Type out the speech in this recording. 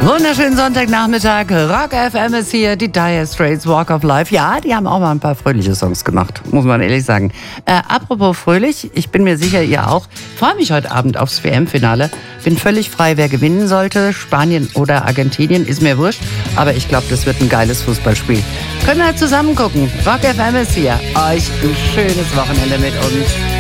Wunderschönen Sonntagnachmittag. Rock FM ist hier, die Dire Straits, Walk of Life. Ja, die haben auch mal ein paar fröhliche Songs gemacht, muss man ehrlich sagen. Apropos fröhlich, ich bin mir sicher, ihr auch. Ich freue mich heute Abend aufs WM-Finale. Bin völlig frei, wer gewinnen sollte. Spanien oder Argentinien, ist mir wurscht. Aber ich glaube, das wird ein geiles Fußballspiel. Können wir zusammen gucken. Rock FM ist hier. Euch ein schönes Wochenende mit uns.